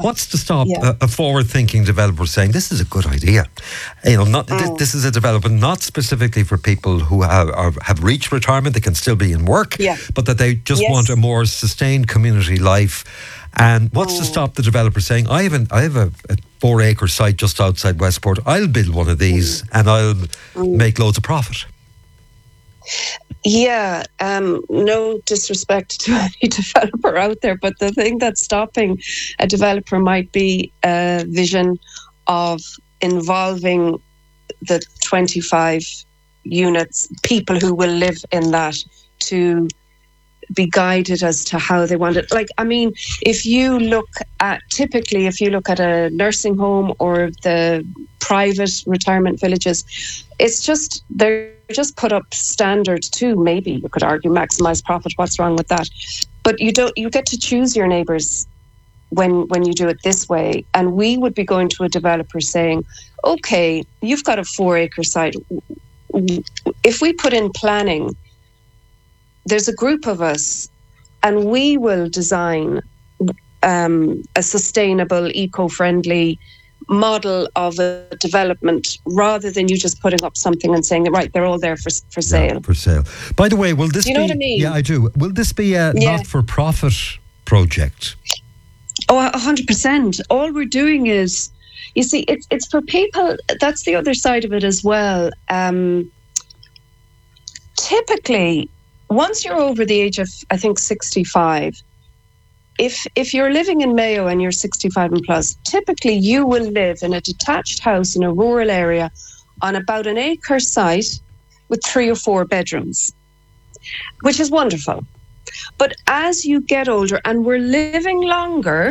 What's to stop a forward-thinking developer saying, this is a good idea? This is a development not specifically for people who have reached retirement, they can still be in work, but that they just want a more sustained community life. And what's to stop the developer saying, I have a 4-acre site just outside Westport, I'll build one of these and I'll make loads of profit? Yeah, no disrespect to any developer out there, but the thing that's stopping a developer might be a vision of involving the 25 units, people who will live in that, to be guided as to how they want it. Like, I mean, if you look at a nursing home or the private retirement villages, it's just, they're just put up standards too. Maybe you could argue maximize profit. What's wrong with that? But you get to choose your neighbours when you do it this way. And we would be going to a developer saying, okay, you've got a 4-acre site. If we put in planning, there's a group of us and we will design a sustainable, eco-friendly model of a development, rather than you just putting up something and saying, right, they're all there for sale. Yeah, for sale. By the way, will this do you know what I mean? Yeah, I do. Will this be a not-for-profit project? Oh, 100%. All we're doing is, you see, it's for people. That's the other side of it as well. Typically, once you're over the age of, I think, 65, if you're living in Mayo and you're 65 and plus, typically you will live in a detached house in a rural area on about an acre site with 3 or 4 bedrooms, which is wonderful. But as you get older and we're living longer,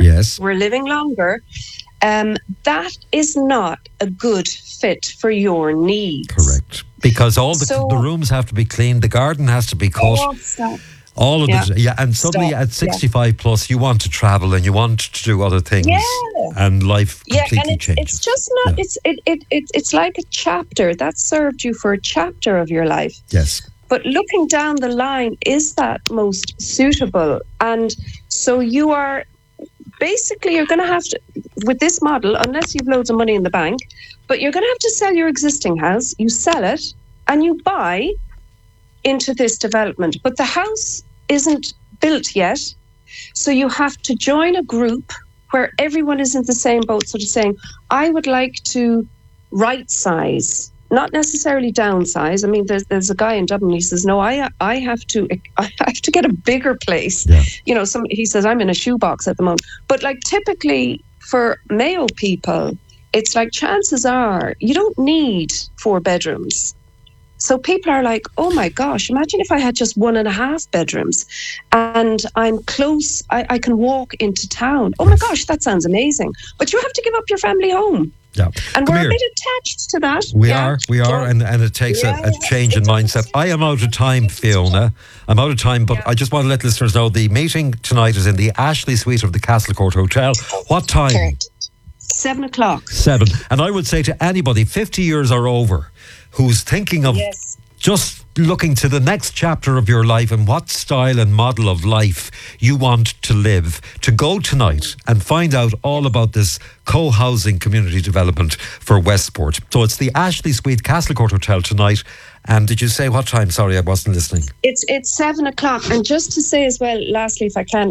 that is not a good fit for your needs. Correct. Because all the rooms have to be cleaned, the garden has to be cut. All of it. And suddenly at 65 plus, you want to travel and you want to do other things. And life completely changes. It's just not, it's like a chapter. That served you for a chapter of your life. Yes. But looking down the line, is that most suitable? And so you are, basically, you're going to have to, with this model, unless you've loads of money in the bank, but you're going to have to sell your existing house, you sell it, and you buy into this development. But the house isn't built yet, so you have to join a group where everyone is in the same boat, sort of saying, I would like to right size, not necessarily downsize. I mean, there's a guy in Dublin, he says, no, I have to get a bigger place. You know, he says, I'm in a shoebox at the moment. But like typically for Mayo people, it's like chances are you don't need 4 bedrooms. So people are like, oh my gosh, imagine if I had just 1.5 bedrooms and I'm close, I can walk into town. Oh my gosh, that sounds amazing. But you have to give up your family home. Yeah. And we're a bit attached to that. We are, and it takes a change in mindset. I am out of time, Fiona. I'm out of time, but I just want to let listeners know the meeting tonight is in the Ashley Suite of the Castlecourt Hotel. What time? Correct. 7 o'clock. 7. And I would say to anybody 50 years or over who's thinking of just looking to the next chapter of your life and what style and model of life you want to live, to go tonight and find out all about this co-housing community development for Westport. So it's the Ashley Suite Castlecourt Hotel tonight. And did you say what time? Sorry, I wasn't listening. It's 7 o'clock. And just to say as well, lastly, if I can,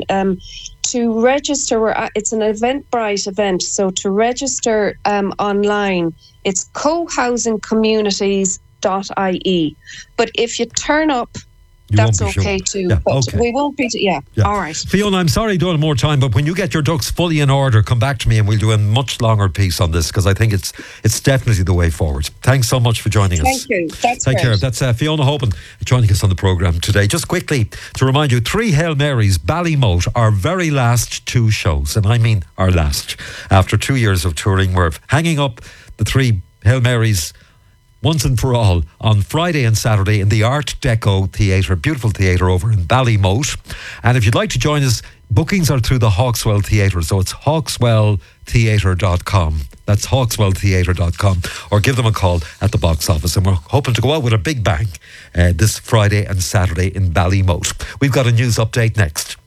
to register, it's an Eventbrite event. So to register online, it's cohousingcommunities.ie. But if you turn up, that's okay too. Yeah, but we won't be. All right. Fiona, I'm sorry doing more time, but when you get your ducks fully in order, come back to me and we'll do a much longer piece on this, because I think it's definitely the way forward. Thanks so much for joining us. Thank you. Take care. That's Fiona Hoban joining us on the programme today. Just quickly to remind you, 3 Hail Marys, Ballymote, our very last 2 shows, and I mean our last. After 2 years of touring, we're hanging up the 3 Hail Marys once and for all on Friday and Saturday in the Art Deco Theatre, beautiful theatre over in Ballymote. And if you'd like to join us, bookings are through the Hawkswell Theatre, so it's hawkswelltheatre.com. That's hawkswelltheatre.com, or give them a call at the box office. And we're hoping to go out with a big bang this Friday and Saturday in Ballymote. We've got a news update next.